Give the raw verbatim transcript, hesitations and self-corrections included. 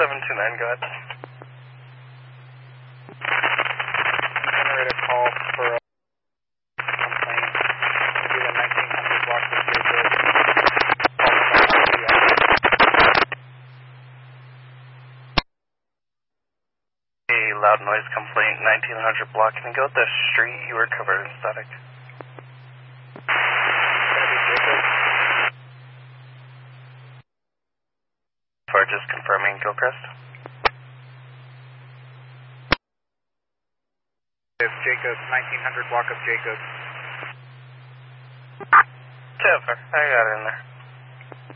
seven two nine, go ahead. Generator call for a complaint. Do the nineteen hundred block of Jacob. A loud noise complaint, nineteen hundred block. Can you go with the street? You were covered in static. For just confirming Gilchrist. Jacob, nineteen hundred block of Jacob. Jennifer, I got it in there.